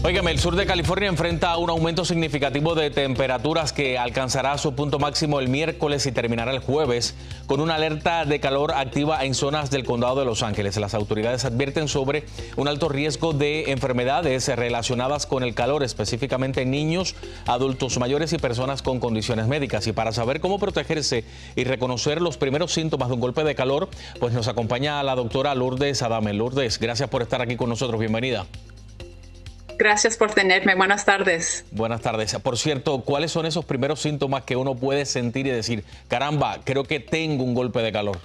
Óigame, el sur de California enfrenta un aumento significativo de temperaturas que alcanzará su punto máximo el miércoles y terminará el jueves con una alerta de calor activa en zonas del condado de Los Ángeles. Las autoridades advierten sobre un alto riesgo de enfermedades relacionadas con el calor, específicamente en niños, adultos mayores y personas con condiciones médicas. Y para saber cómo protegerse y reconocer los primeros síntomas de un golpe de calor, pues nos acompaña la doctora Lourdes Adame. Lourdes, gracias por estar aquí con nosotros. Bienvenida. Gracias por tenerme. Buenas tardes. Buenas tardes. Por cierto, ¿cuáles son esos primeros síntomas que uno puede sentir y decir, caramba, creo que tengo un golpe de calor?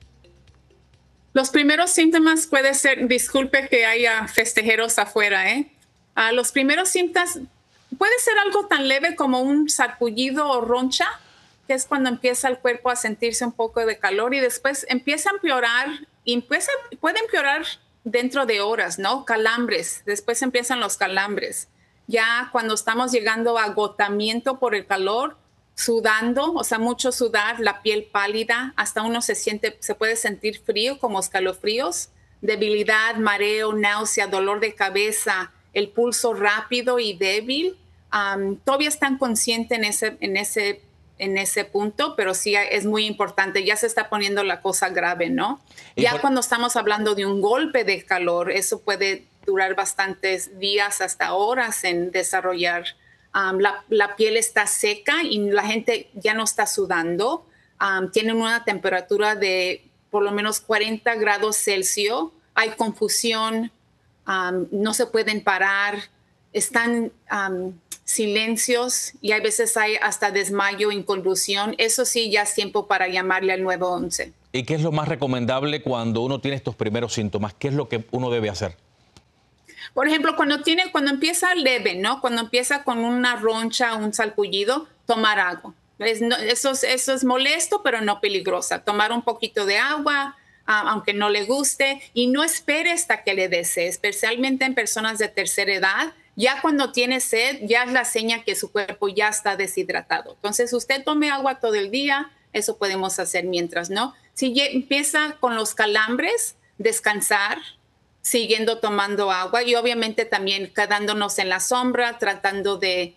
Los primeros síntomas puede ser, disculpe que haya festejeros afuera, ¿eh? Los primeros síntomas puede ser algo tan leve como un sarpullido o roncha, que es cuando empieza el cuerpo a sentirse un poco de calor y después empieza a empeorar y puede empeorar dentro de horas, ¿no? Calambres, después empiezan los calambres. Ya cuando estamos llegando a agotamiento por el calor, sudando, o sea, mucho sudar, la piel pálida, hasta uno se puede sentir frío, como escalofríos, debilidad, mareo, náusea, dolor de cabeza, el pulso rápido y débil. Todavía están conscientes en ese punto, pero sí es muy importante. Ya se está poniendo la cosa grave, ¿no? Ya cuando estamos hablando de un golpe de calor, eso puede durar bastantes días hasta horas en desarrollar. La piel está seca y la gente ya no está sudando. Tienen una temperatura de por lo menos 40 grados Celsius. Hay confusión, no se pueden parar, están silencios y a veces hay hasta desmayo, inconvulsión. Eso sí, ya es tiempo para llamarle al 911. ¿Y qué es lo más recomendable cuando uno tiene estos primeros síntomas? ¿Qué es lo que uno debe hacer? Por ejemplo, cuando empieza leve, ¿no? Cuando empieza con una roncha, un salpullido, tomar agua. Eso es molesto, pero no peligrosa. Tomar un poquito de agua, aunque no le guste, y no espere hasta que le dé sed, especialmente en personas de tercera edad. Ya cuando tiene sed, ya es la seña que su cuerpo ya está deshidratado. Entonces, usted tome agua todo el día, eso podemos hacer mientras, ¿no? Si empieza con los calambres, descansar, siguiendo tomando agua y obviamente también quedándonos en la sombra, tratando de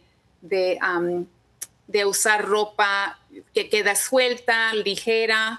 usar ropa que queda suelta, ligera.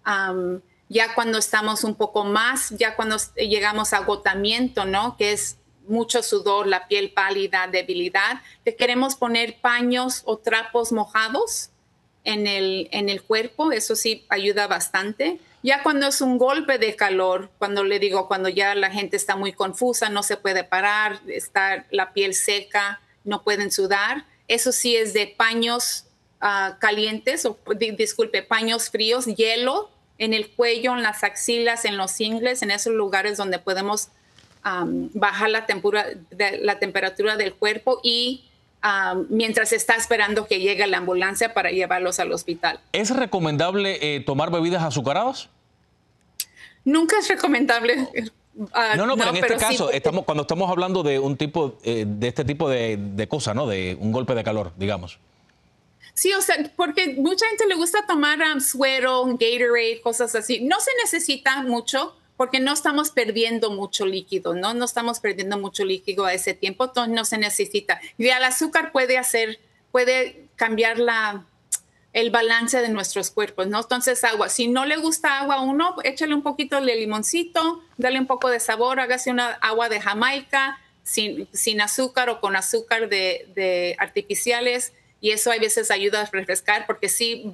Ya cuando estamos un poco más, ya cuando llegamos a agotamiento, ¿no? Que es mucho sudor, la piel pálida, debilidad, que queremos poner paños o trapos mojados en el cuerpo, eso sí ayuda bastante. Ya cuando es un golpe de calor, cuando ya la gente está muy confusa, no se puede parar, está la piel seca, no pueden sudar, eso sí es de paños calientes, paños fríos, hielo en el cuello, en las axilas, en los ingles, en esos lugares donde podemos bajar la temperatura del cuerpo y mientras está esperando que llegue la ambulancia para llevarlos al hospital. ¿Es recomendable tomar bebidas azucaradas? Nunca es recomendable. No, pero en este caso, sí, cuando estamos hablando de este tipo de cosas, ¿no? De un golpe de calor, digamos. Sí, o sea, porque mucha gente le gusta tomar suero, Gatorade, cosas así. No se necesita mucho porque no estamos perdiendo mucho líquido, ¿no? No estamos perdiendo mucho líquido a ese tiempo, entonces no se necesita. Y el azúcar puede cambiar el balance de nuestros cuerpos, ¿no? Entonces, agua. Si no le gusta agua a uno, échale un poquito de limoncito, dale un poco de sabor, hágase una agua de Jamaica sin azúcar o con azúcar de artificiales. Y eso a veces ayuda a refrescar porque sí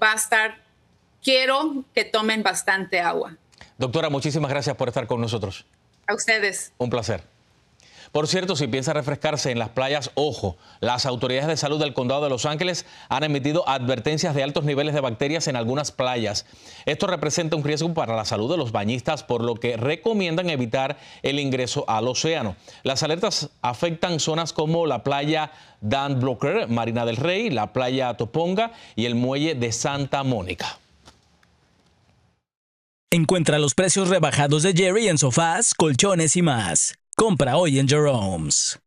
quiero que tomen bastante agua. Doctora, muchísimas gracias por estar con nosotros. A ustedes. Un placer. Por cierto, si piensa refrescarse en las playas, ojo, las autoridades de salud del condado de Los Ángeles han emitido advertencias de altos niveles de bacterias en algunas playas. Esto representa un riesgo para la salud de los bañistas, por lo que recomiendan evitar el ingreso al océano. Las alertas afectan zonas como la playa Dan Blocker, Marina del Rey, la playa Toponga y el muelle de Santa Mónica. Encuentra los precios rebajados de Jerry en sofás, colchones y más. Compra hoy en Jerome's.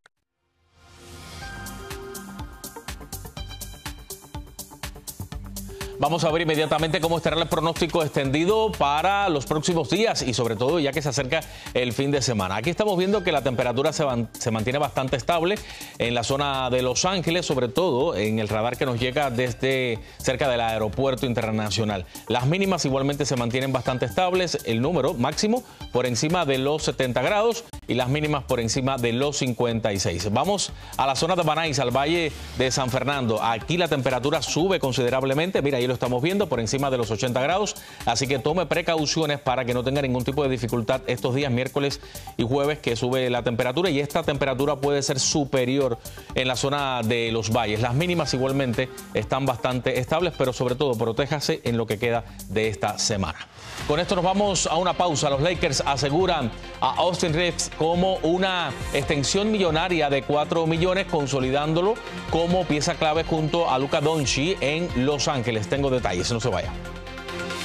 Vamos a ver inmediatamente cómo estará el pronóstico extendido para los próximos días y sobre todo ya que se acerca el fin de semana. Aquí estamos viendo que la temperatura se mantiene bastante estable en la zona de Los Ángeles, sobre todo en el radar que nos llega desde cerca del aeropuerto internacional. Las mínimas igualmente se mantienen bastante estables, el número máximo por encima de los 70 grados y las mínimas por encima de los 56. Vamos a la zona de Banais, al Valle de San Fernando. Aquí la temperatura sube considerablemente. Mira, ahí lo estamos viendo por encima de los 80 grados. Así que tome precauciones para que no tenga ningún tipo de dificultad estos días, miércoles y jueves, que sube la temperatura. Y esta temperatura puede ser superior en la zona de los valles. Las mínimas igualmente están bastante estables, pero sobre todo protéjase en lo que queda de esta semana. Con esto nos vamos a una pausa. Los Lakers aseguran a Austin Reeves como una extensión millonaria de $4 millones, consolidándolo como pieza clave junto a Luka Doncic en Los Ángeles. Tengo detalles, no se vaya.